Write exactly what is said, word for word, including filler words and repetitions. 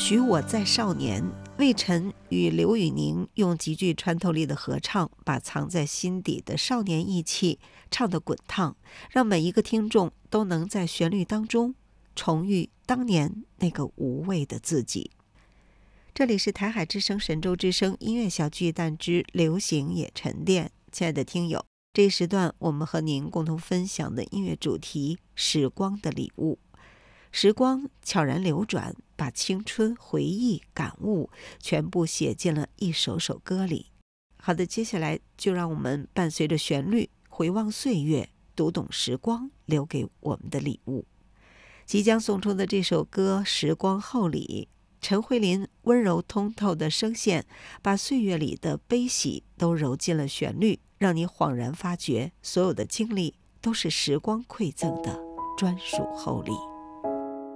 许我在少年，魏晨与刘宇宁用极具穿透力的合唱，把藏在心底的少年意气唱得滚烫，让每一个听众都能在旋律当中重遇当年那个无畏的自己。这里是台海之声神州之声音乐小巨蛋之流行也沉淀。亲爱的听友，这一时段我们和您共同分享的音乐主题：时光的礼物。时光悄然流转，把青春、回忆、感悟全部写进了一首首歌里。好的，接下来就让我们伴随着旋律回望岁月，读懂时光留给我们的礼物。即将送出的这首歌《时光厚礼》，陈慧琳温柔通透的声线，把岁月里的悲喜都揉进了旋律，让你恍然发觉，所有的经历都是时光馈赠的专属厚礼。